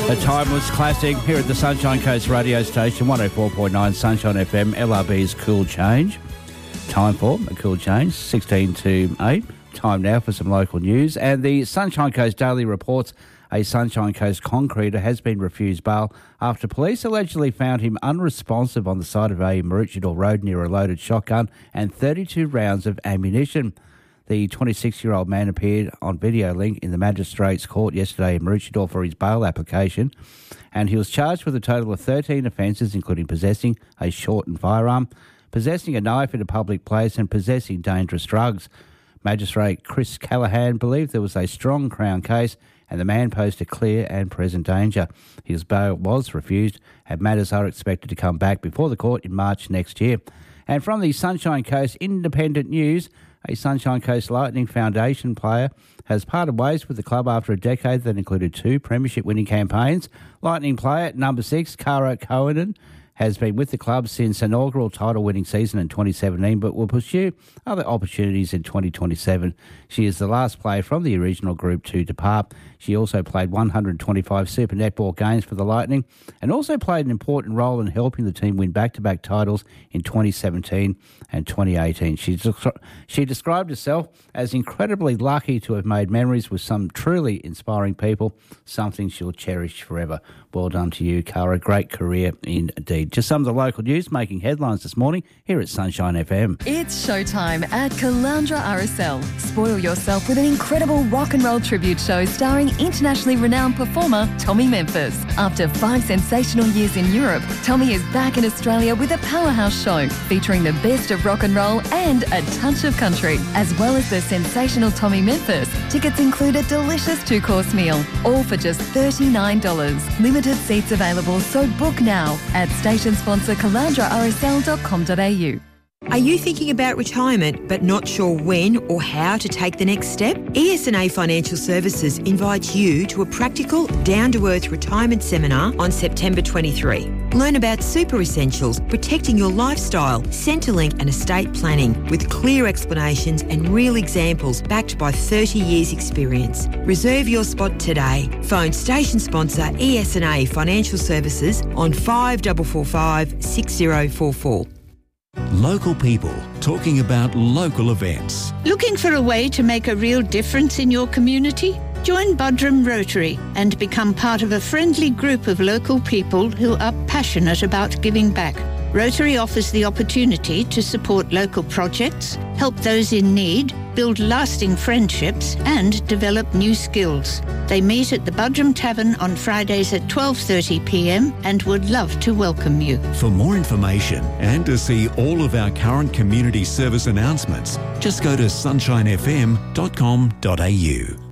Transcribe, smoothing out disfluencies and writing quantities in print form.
A timeless classic here at the Sunshine Coast radio station, 104.9 Sunshine FM, LRB's Cool Change. Time for a cool change, 16 to 8. Time now for some local news. And the Sunshine Coast Daily reports a Sunshine Coast concreter has been refused bail after police allegedly found him unresponsive on the side of a Maroochydore Road near a loaded shotgun and 32 rounds of ammunition. The 26-year-old man appeared on video link in the Magistrates Court yesterday in Maroochydore for his bail application, and he was charged with a total of 13 offences, including possessing a shortened firearm, possessing a knife in a public place and possessing dangerous drugs. Magistrate Chris Callaghan believed there was a strong Crown case and the man posed a clear and present danger. His bail was refused and matters are expected to come back before the court in March next year. And from the Sunshine Coast Independent News, a Sunshine Coast Lightning Foundation player has parted ways with the club after a decade that included 2 premiership-winning campaigns. Lightning player number 6, Cara Cohen, has been with the club since inaugural title-winning season in 2017, but will pursue other opportunities in 2027. She is the last player from the original group to depart. She also played 125 Super Netball games for the Lightning and also played an important role in helping the team win back-to-back titles in 2017 and 2018. She described herself as incredibly lucky to have made memories with some truly inspiring people, something she'll cherish forever. Well done to you, Cara. Great career indeed. Just some of the local news making headlines this morning here at Sunshine FM. It's showtime at Caloundra RSL. Spoil yourself with an incredible rock and roll tribute show starring internationally renowned performer Tommy Memphis. After 5 sensational years in Europe, Tommy is back in Australia with a powerhouse show featuring the best of rock and roll and a touch of country, as well as the sensational Tommy Memphis. Tickets include a delicious 2-course meal, all for just $39. Limited seats available, so book now at station sponsor caloundrarsl.com.au. Are you thinking about retirement but not sure when or how to take the next step? ES&A Financial Services invites you to a practical, down-to-earth retirement seminar on September 23. Learn about super essentials, protecting your lifestyle, Centrelink and estate planning with clear explanations and real examples backed by 30 years experience. Reserve your spot today. Phone station sponsor ES&A Financial Services on 5445 6044. Local people talking about local events. Looking for a way to make a real difference in your community? Join Buderim Rotary and become part of a friendly group of local people who are passionate about giving back. Rotary offers the opportunity to support local projects, help those in need, build lasting friendships and develop new skills. They meet at the Buderim Tavern on Fridays at 12:30 p.m. and would love to welcome you. For more information and to see all of our current community service announcements, just go to sunshinefm.com.au.